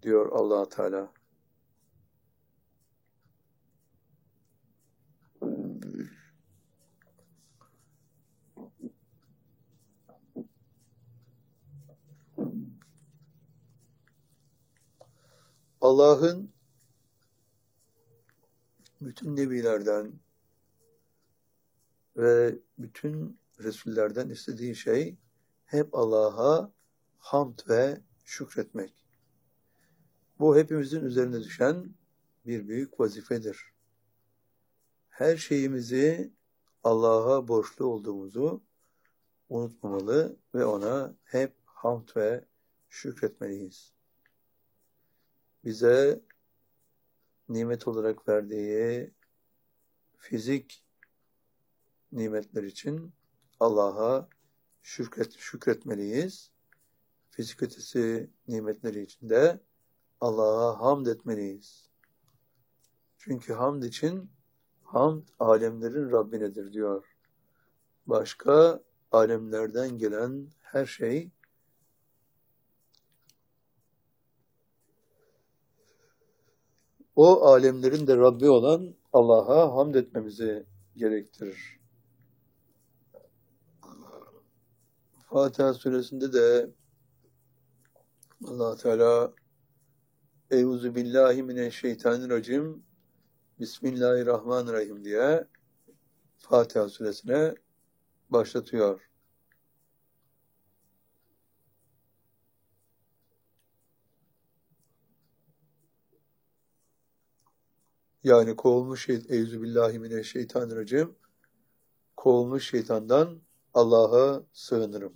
diyor Allah Teala. Allah'ın bütün nebilerden ve bütün Resullerden istediği şey hep Allah'a hamd ve şükretmek. Bu hepimizin üzerine düşen bir büyük vazifedir. Her şeyimizi Allah'a borçlu olduğumuzu unutmamalı ve ona hep hamd ve şükretmeliyiz. Bize nimet olarak verdiği fizik nimetler için Allah'a şükretmeliyiz. Fizik ötesi nimetleri için de Allah'a hamd etmeliyiz. Çünkü hamd için hamd alemlerin Rabbinedir diyor. Başka alemlerden gelen her şey o alemlerin de Rabbi olan Allah'a hamd etmemizi gerektirir. Fatiha suresinde de Allah Teala Euzu billahi mineşşeytanirracim Bismillahirrahmanirrahim diye Fatiha suresine başlatıyor. Yani kovulmuş Euzubillahimineşşeytanirracim, kovulmuş şeytandan Allah'a sığınırım.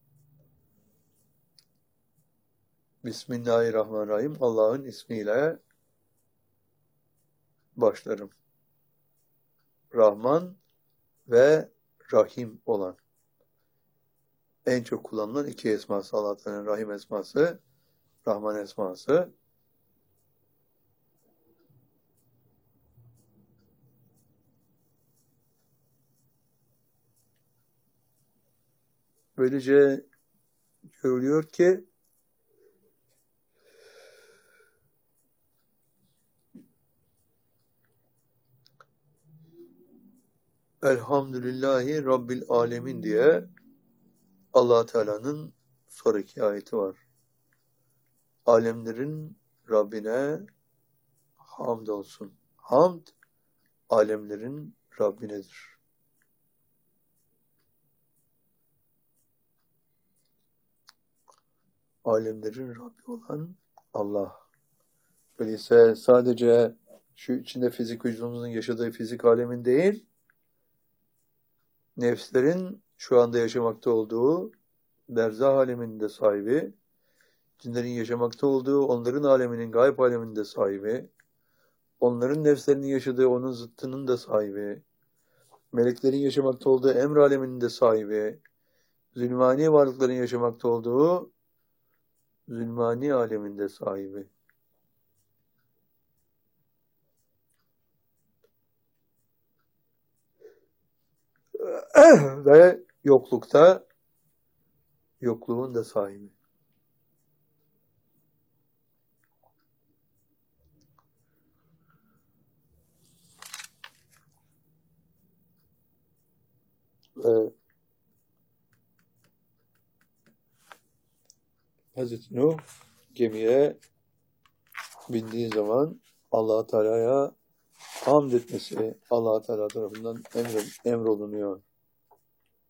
Bismillahirrahmanirrahim. Allah'ın ismiyle başlarım. Rahman ve Rahim olan. En çok kullanılan iki esması Allah Teala'nın Rahim esması, Rahman esması. Böylece görülüyor ki Elhamdülillahi Rabbil Alemin diye Allah Teala'nın sonraki ayeti var. Alemlerin Rabbine hamd olsun. Hamd alemlerin Rabbinedir. Alemlerin Rabbi olan Allah. Öyleyse sadece şu içinde fizik vücudumuzun yaşadığı fizik alemin değil, nefslerin şu anda yaşamakta olduğu berzah aleminin de sahibi, cinlerin yaşamakta olduğu onların aleminin, gayb aleminin de sahibi, onların nefslerinin yaşadığı onun zıttının da sahibi, meleklerin yaşamakta olduğu emr aleminin de sahibi, zulmani varlıkların yaşamakta olduğu zulmani aleminde sahibi. Ve yoklukta yokluğun da sahibi. Ve Hazreti Nuh gemiye bindiği zaman Allah Teala'ya hamd etmesi Allah Teala tarafından emrolunuyor.